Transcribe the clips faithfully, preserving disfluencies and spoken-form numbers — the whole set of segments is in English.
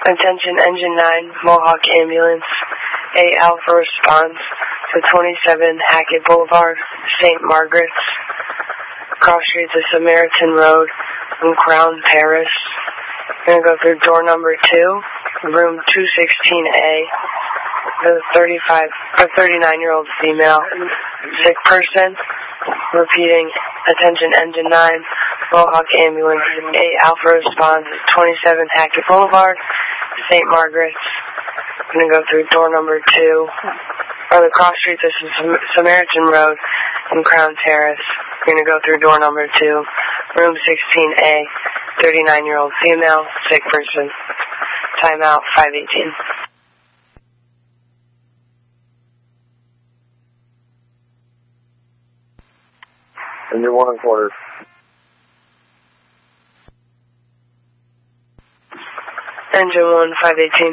Attention Engine nine, Mohawk Ambulance. A Alpha responds to twenty-seven Hackett Boulevard, Saint Margaret's. Cross streets of Samaritan Road in Crown Terrace. We're going to go through door number two, room two sixteen A. The thirty-five or thirty-nine-year-old female sick person. Repeating, attention Engine nine, Mohawk Ambulance. A Alpha responds to twenty-seven Hackett Boulevard, Saint Margaret's. I'm going to go through door number two, or the cross streets of Samaritan Road in Crown Terrace. We're going to go through door number two, room sixteen A, thirty-nine-year-old female, sick person. Timeout five eighteen. Engine one and quarter. Engine one, five eighteen.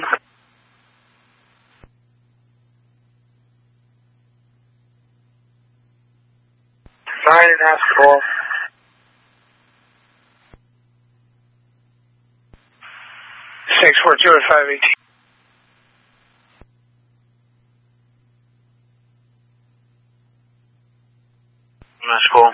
Nine and basketball. Six four two at five eighteen. That's cool.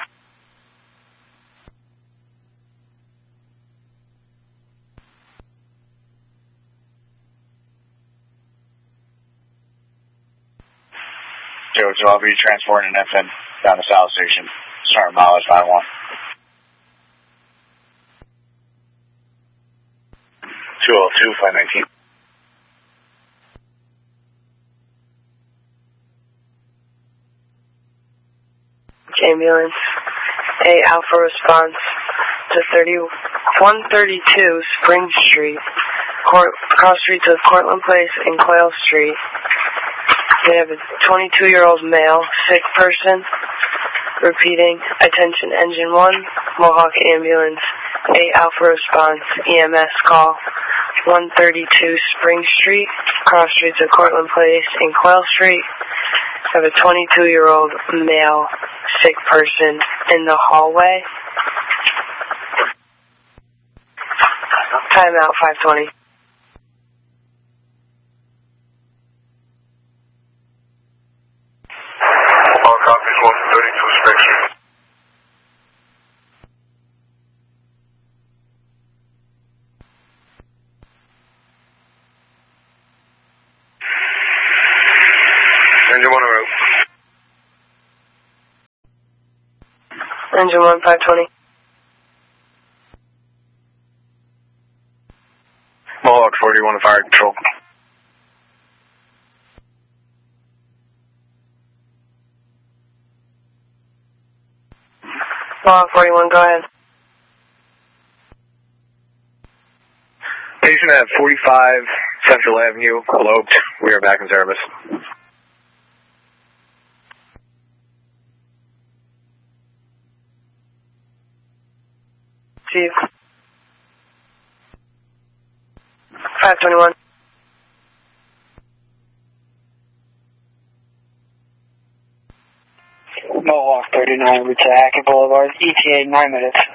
Joe, so I'll be transporting an F N down to South Station. Starting mileage five one. two oh two, five nineteen. Ambulance. A Alpha response to thirty-one thirty-two Spring Street, Court, cross streets of Cortland Place and Quayle Street. They have a twenty-two-year-old male sick person. Repeating, attention Engine one, Mohawk Ambulance. A Alpha response, E M S call. one thirty-two Spring Street, cross streets of Cortland Place and Quayle Street. Have a twenty-two-year-old male sick person in the hallway. Timeout five twenty. All copies one thirty-two Spring Street. Engine one route. Engine one, five twenty. Mohawk forty-one, fire control. Mohawk forty-one, go ahead. Patient at forty-five Central Avenue, eloped. We are back in service. Chief. five twenty-one. Mohawk thirty-nine, route to Hackett Boulevard, E T A nine minutes.